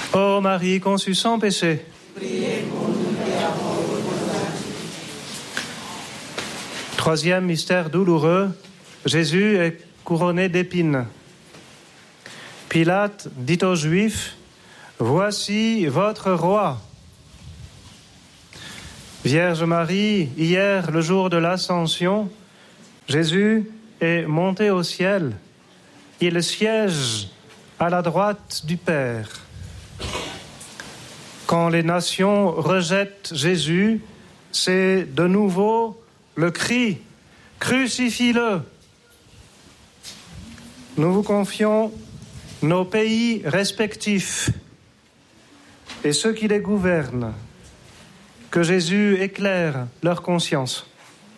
Ô Marie conçue sans péché, Priez pour nous pécheurs aujourd'hui. troisième mystère douloureux, Jésus est couronné d'épines. Pilate dit aux Juifs, « Voici votre roi ». Vierge Marie, hier, le jour de l'Ascension, Jésus est monté au ciel. Il siège à la droite du Père. Quand les nations rejettent Jésus, c'est de nouveau le cri « Crucifie-le ». Nous vous confions nos pays respectifs et ceux qui les gouvernent. Que Jésus éclaire leur conscience.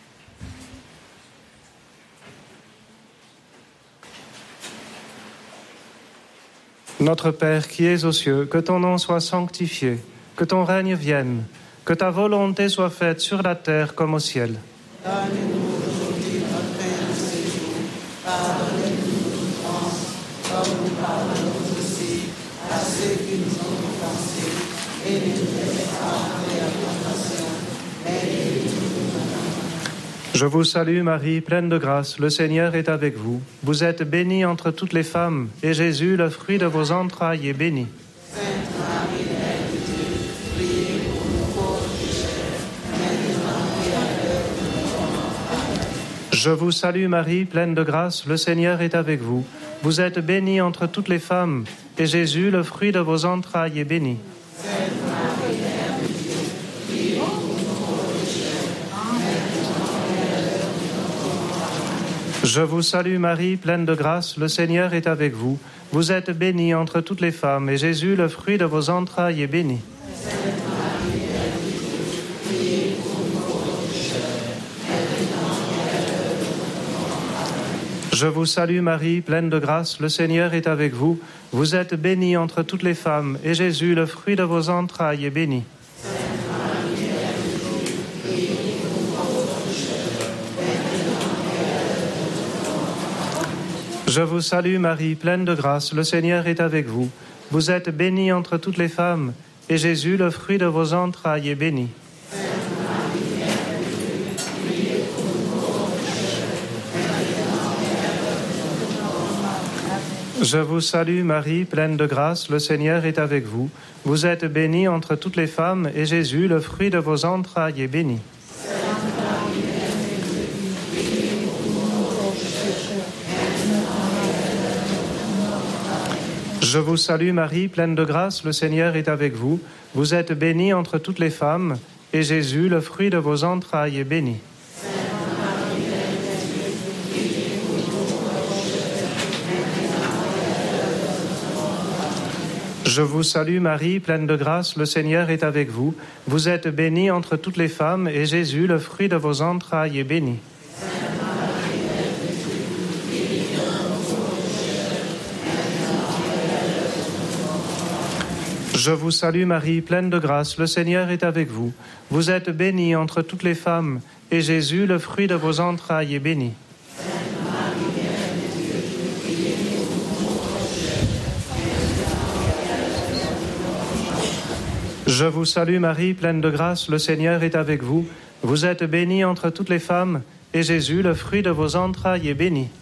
Notre Père qui es aux cieux, que ton nom soit sanctifié, que ton règne vienne, que ta volonté soit faite sur la terre comme au ciel. Donne-nous aujourd'hui notre pain de ce jour. Pardonne-nous nos offenses, comme nous pardonnons aussi à ceux qui nous ont offensés. Et ne nous laisse pas entrer en tentation, mais délivre-nous du mal. Je vous salue Marie, pleine de grâce, le Seigneur est avec vous. Vous êtes bénie entre toutes les femmes, et Jésus, le fruit de vos entrailles, est béni. Sainte Marie, Mère de Dieu, priez pour nous pauvres pécheurs, maintenant et à l'heure de notre mort. Amen. Je vous salue Marie, pleine de grâce, le Seigneur est avec vous. Vous êtes bénie entre toutes les femmes, et Jésus, le fruit de vos entrailles, est béni. Sainte Marie, Mère de Dieu, priez pour nous pauvres pécheurs, maintenant et à l'heure de notre mort. Amen. Je vous salue Marie, pleine de grâce, le Seigneur est avec vous. Vous êtes bénie entre toutes les femmes, et Jésus, le fruit de vos entrailles, est béni. Sainte Marie, Mère de Dieu, priez pour nous pauvres pécheurs, maintenant et à l'heure de notre mort. Amen. Je vous salue Marie, pleine de grâce, le Seigneur est avec vous. Vous êtes bénie entre toutes les femmes, et Jésus, le fruit de vos entrailles, est béni. Je vous salue Marie, pleine de grâce, le Seigneur est avec vous. Vous êtes bénie entre toutes les femmes, et Jésus, le fruit de vos entrailles, est béni. Je vous salue Marie, pleine de grâce, le Seigneur est avec vous. Vous êtes bénie entre toutes les femmes, et Jésus, le fruit de vos entrailles, est béni. Je vous salue Marie, pleine de grâce, le Seigneur est avec vous. Vous êtes bénie entre toutes les femmes, et Jésus, le fruit de vos entrailles, est béni. Je vous salue Marie, pleine de grâce, le Seigneur est avec vous. Vous êtes bénie entre toutes les femmes, et Jésus, le fruit de vos entrailles, est béni. Je vous salue Marie, pleine de grâce, le Seigneur est avec vous. Vous êtes bénie entre toutes les femmes, et Jésus, le fruit de vos entrailles, est béni. Je vous salue Marie, pleine de grâce, le Seigneur est avec vous. Vous êtes bénie entre toutes les femmes, et Jésus, le fruit de vos entrailles, est béni.